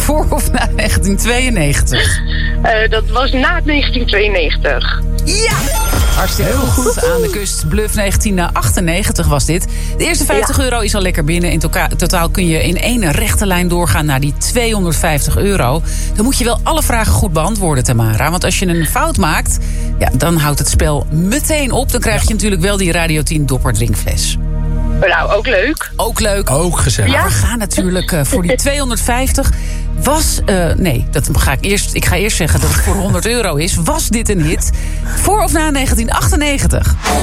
voor of na 1992? Dat was na 1992. Ja! Hartstikke heel goed. Aan de kust. Bluff 1998 was dit. De eerste €50 is al lekker binnen. In totaal kun je in één rechte lijn doorgaan naar die €250. Dan moet je wel alle vragen goed beantwoorden, Tamara. Want als je een fout maakt, dan houdt het spel meteen op. Dan krijg je natuurlijk wel die Radio 10 Dopper drinkfles. Nou, ook leuk. Ook leuk. Ook gezellig. Maar we gaan natuurlijk voor die 250. Ik ga eerst zeggen dat het voor €100 is. Was dit een hit? Voor of na 1998?